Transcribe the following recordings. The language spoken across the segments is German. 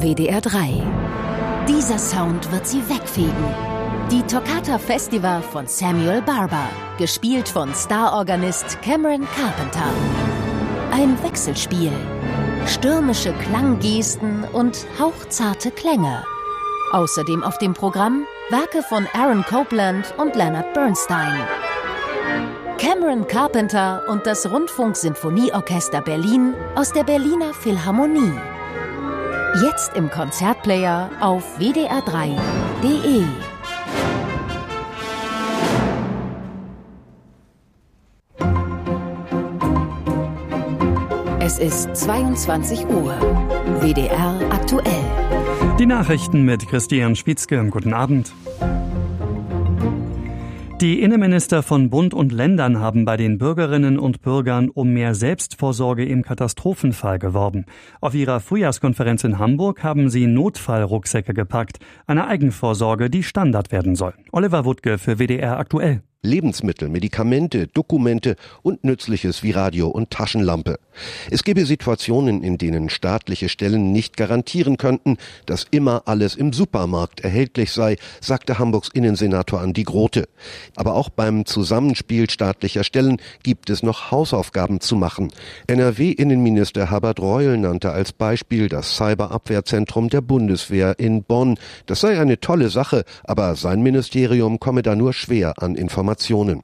WDR 3. Dieser Sound wird sie wegfegen. Die Toccata Festival von Samuel Barber, gespielt von Starorganist Cameron Carpenter. Ein Wechselspiel, stürmische Klanggesten und hauchzarte Klänge. Außerdem auf dem Programm Werke von Aaron Copland und Leonard Bernstein. Cameron Carpenter und das Rundfunk-Sinfonieorchester Berlin aus der Berliner Philharmonie. Jetzt im Konzertplayer auf wdr3.de. Es ist 22 Uhr. WDR aktuell. Die Nachrichten mit Christian Spitzke. Guten Abend. Die Innenminister von Bund und Ländern haben bei den Bürgerinnen und Bürgern um mehr Selbstvorsorge im Katastrophenfall geworben. Auf ihrer Frühjahrskonferenz in Hamburg haben sie Notfallrucksäcke gepackt. Eine Eigenvorsorge, die Standard werden soll. Oliver Wuttke für WDR aktuell. Lebensmittel, Medikamente, Dokumente und Nützliches wie Radio und Taschenlampe. Es gebe Situationen, in denen staatliche Stellen nicht garantieren könnten, dass immer alles im Supermarkt erhältlich sei, sagte Hamburgs Innensenator Andi Grote. Aber auch beim Zusammenspiel staatlicher Stellen gibt es noch Hausaufgaben zu machen. NRW-Innenminister Herbert Reul nannte als Beispiel das Cyberabwehrzentrum der Bundeswehr in Bonn. Das sei eine tolle Sache, aber sein Ministerium komme da nur schwer an Informationen.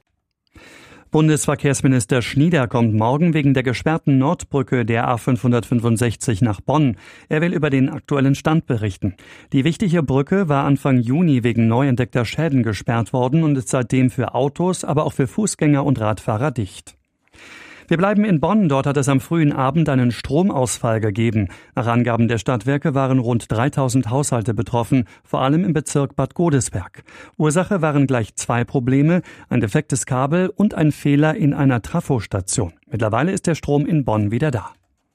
Bundesverkehrsminister Schnieder kommt morgen wegen der gesperrten Nordbrücke der A565 nach Bonn. Er will über den aktuellen Stand berichten. Die wichtige Brücke war Anfang Juni wegen neu entdeckter Schäden gesperrt worden und ist seitdem für Autos, aber auch für Fußgänger und Radfahrer dicht. Wir bleiben in Bonn. Dort hat es am frühen Abend einen Stromausfall gegeben. Nach Angaben der Stadtwerke waren rund 3000 Haushalte betroffen, vor allem im Bezirk Bad Godesberg. Ursache waren gleich zwei Probleme, ein defektes Kabel und ein Fehler in einer Trafostation. Mittlerweile ist der Strom in Bonn wieder da.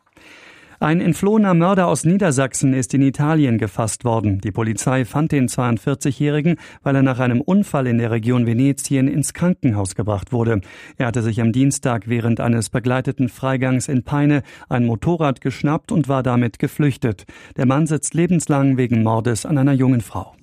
Ein entflohener Mörder aus Niedersachsen ist in Italien gefasst worden. Die Polizei fand den 42-Jährigen, weil er nach einem Unfall in der Region Venetien ins Krankenhaus gebracht wurde. Er hatte sich am Dienstag während eines begleiteten Freigangs in Peine ein Motorrad geschnappt und war damit geflüchtet. Der Mann sitzt lebenslang wegen Mordes an einer jungen Frau.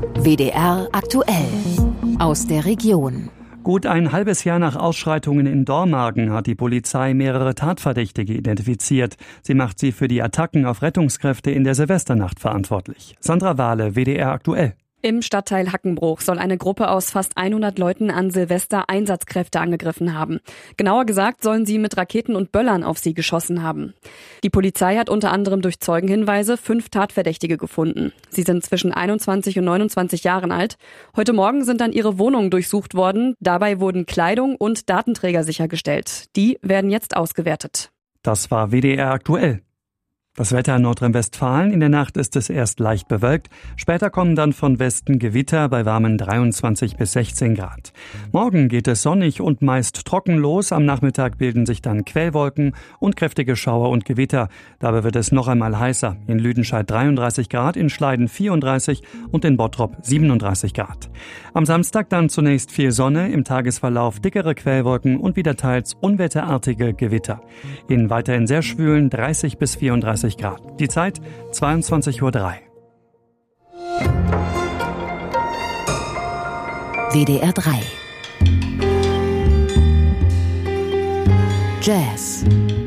WDR aktuell. Aus der Region. Gut ein halbes Jahr nach Ausschreitungen in Dormagen hat die Polizei mehrere Tatverdächtige identifiziert. Sie macht sie für die Attacken auf Rettungskräfte in der Silvesternacht verantwortlich. Sandra Wahle, WDR aktuell. Im Stadtteil Hackenbruch soll eine Gruppe aus fast 100 Leuten an Silvester Einsatzkräfte angegriffen haben. Genauer gesagt sollen sie mit Raketen und Böllern auf sie geschossen haben. Die Polizei hat unter anderem durch Zeugenhinweise 5 Tatverdächtige gefunden. Sie sind zwischen 21 und 29 Jahren alt. Heute Morgen sind dann ihre Wohnungen durchsucht worden. Dabei wurden Kleidung und Datenträger sichergestellt. Die werden jetzt ausgewertet. Das war WDR aktuell. Das Wetter in Nordrhein-Westfalen. In der Nacht ist es erst leicht bewölkt. Später kommen dann von Westen Gewitter bei warmen 23 bis 16 Grad. Morgen geht es sonnig und meist trocken los. Am Nachmittag bilden sich dann Quellwolken und kräftige Schauer und Gewitter. Dabei wird es noch einmal heißer. In Lüdenscheid 33 Grad, in Schleiden 34 und in Bottrop 37 Grad. Am Samstag dann zunächst viel Sonne, im Tagesverlauf dickere Quellwolken und wieder teils unwetterartige Gewitter. In weiterhin sehr schwülen 30 bis 34 Grad. Die Zeit 22:03 Uhr. WDR 3. Jazz.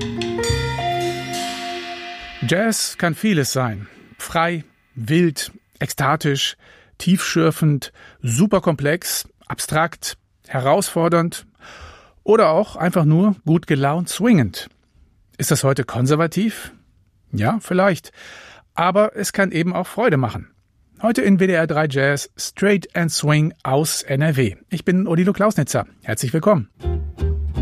Jazz kann vieles sein. Frei, wild, ekstatisch, tiefschürfend, superkomplex, abstrakt, herausfordernd oder auch einfach nur gut gelaunt swingend. Ist das heute konservativ? Ja, vielleicht. Aber es kann eben auch Freude machen. Heute in WDR 3 Jazz Straight and Swing aus NRW. Ich bin Odilo Klausnitzer. Herzlich willkommen.